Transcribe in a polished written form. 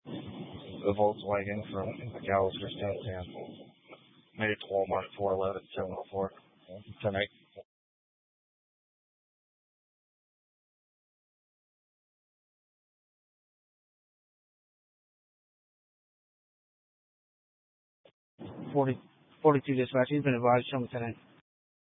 The Volkswagen from McAllister Stand. Made it to Walmart at 411 704 tonight. 42 dispatch. He's been advised. Show me 10.